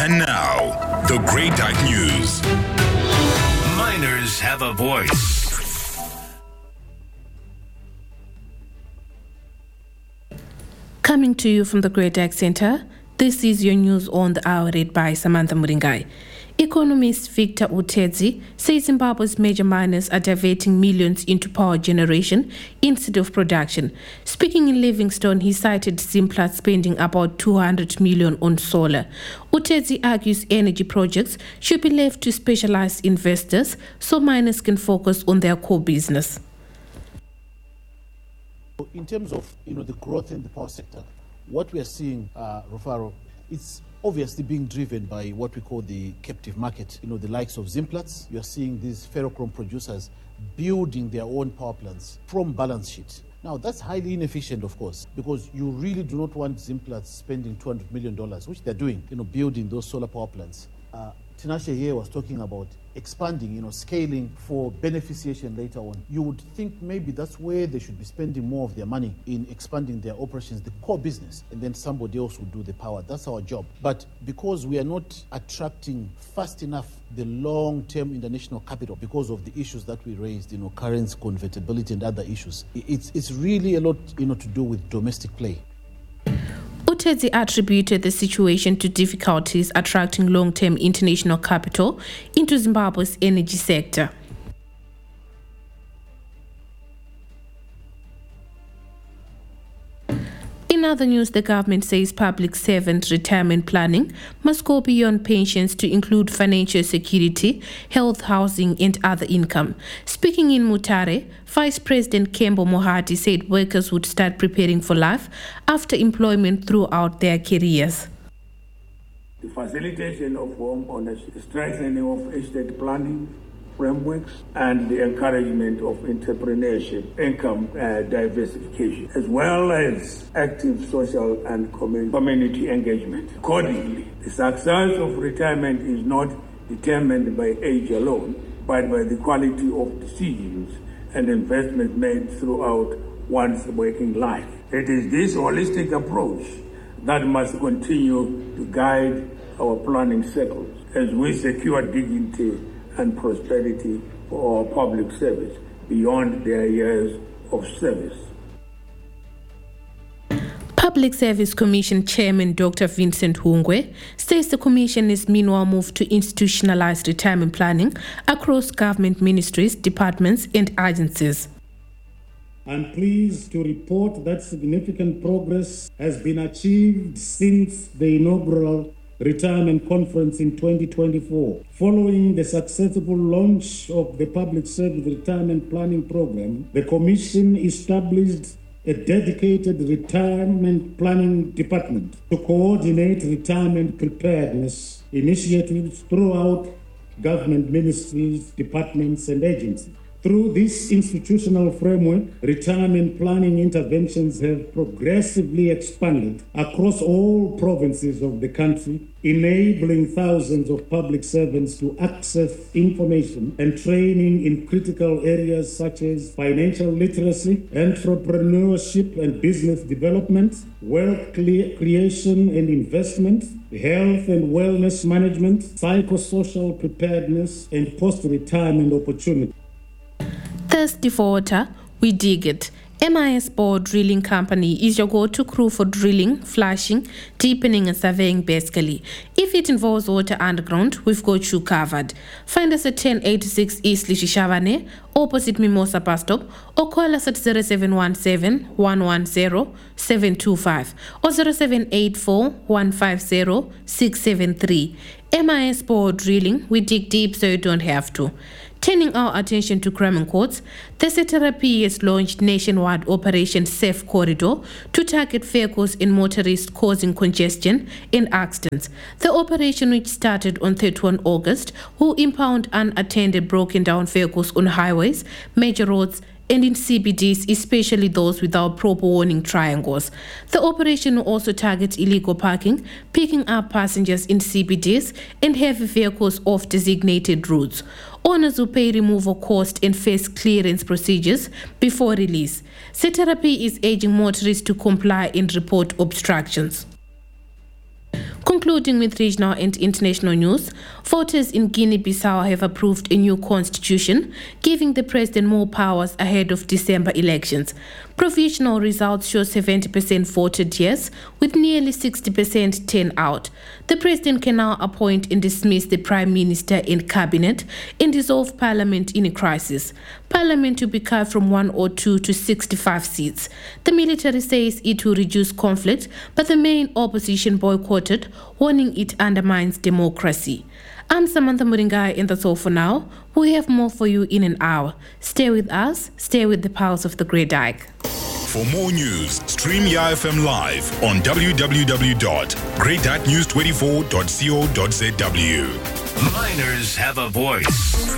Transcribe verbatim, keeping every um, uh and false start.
And now, the Great Dyke News. Miners have a voice. Coming to you from the Great Dyke Center, this is your news on the hour read by Samantha Muringai. Economist Victor Utedzi says Zimbabwe's major miners are diverting millions into power generation instead of production. Speaking in Livingstone, he cited Zimplats spending about two hundred million on solar. Utedzi argues energy projects should be left to specialized investors so miners can focus on their core business. In terms of you know the growth in the power sector, what we are seeing, uh, Rufaro, it's obviously being driven by what we call the captive market. You know, the likes of Zimplats. You are seeing these ferrochrome producers building their own power plants from balance sheet. Now, that's highly inefficient, of course, because you really do not want Zimplats spending two hundred million dollars, which they're doing, you know, building those solar power plants. Uh, Tinashe here was talking about expanding, you know, scaling for beneficiation later on. You would think maybe that's where they should be spending more of their money, in expanding their operations, the core business, and then somebody else will do the power. That's our job. But because we are not attracting fast enough the long-term international capital because of the issues that we raised, you know, currency convertibility and other issues, it's, it's really a lot, you know, to do with domestic play. Utedzi attributed the situation to difficulties attracting long-term international capital into Zimbabwe's energy sector. In other news, the government says public servant retirement planning must go beyond pensions to include financial security, health, housing, and other income. Speaking in Mutare, Vice President Kembo Mohati said workers would start preparing for life after employment throughout their careers. The facilitation of home ownership, the strengthening of estate planning frameworks, and the encouragement of entrepreneurship, income uh, diversification, as well as active social and community engagement. Accordingly, the success of retirement is not determined by age alone, but by the quality of decisions and investments made throughout one's working life. It is this holistic approach that must continue to guide our planning cycles as we secure dignity and prosperity for our public service beyond their years of service. Public Service Commission Chairman Doctor Vincent Hungwe says the Commission is meanwhile moved to institutionalize retirement planning across government ministries, departments and agencies. I'm pleased to report that significant progress has been achieved since the inaugural Retirement Conference in twenty twenty-four. Following the successful launch of the Public Service Retirement Planning Program, the Commission established a dedicated retirement planning department to coordinate retirement preparedness initiatives throughout government ministries, departments, and agencies. Through this institutional framework, retirement planning interventions have progressively expanded across all provinces of the country, enabling thousands of public servants to access information and training in critical areas such as financial literacy, entrepreneurship and business development, wealth creation and investment, health and wellness management, psychosocial preparedness, and post-retirement opportunities. Thirsty for water? We dig it. M I S Bore Drilling Company is your go-to crew for drilling, flashing, deepening and surveying basically. If it involves water underground, we've got you covered. Find us at ten eighty-six East Lishishavane, opposite Mimosa bus stop, or call us at zero seven one seven, one one zero, seven two five or zero seven eight four, one five zero, six seven three. M I S Bore Drilling, we dig deep so you don't have to. Turning our attention to crime courts, the Cetera P has launched nationwide Operation Safe Corridor to target vehicles and motorists causing congestion and accidents. The operation, which started on thirty-first of August, will impound unattended broken down vehicles on highways, major roads, and in C B Ds, especially those without proper warning triangles. The operation will also target illegal parking, picking up passengers in C B Ds, and heavy vehicles off designated routes. Owners will pay removal cost and face clearance procedures before release. Cetera P is urging motorists to comply and report obstructions. Concluding with regional and international news, voters in Guinea-Bissau have approved a new constitution, giving the president more powers ahead of December elections. Provisional results show seventy percent voted yes, with nearly sixty percent turnout. The president can now appoint and dismiss the prime minister and cabinet and dissolve parliament in a crisis. Parliament will be cut from one or two to sixty-five seats. The military says it will reduce conflict, but the main opposition boycotted, warning it undermines democracy. I'm Samantha Muringai, and that's all for now. We have more for you in an hour. Stay with us, stay with the Pulse of the Great Dyke. For more news, stream Y F M live on w w w dot great dyke news twenty-four dot co dot z w. Miners have a voice.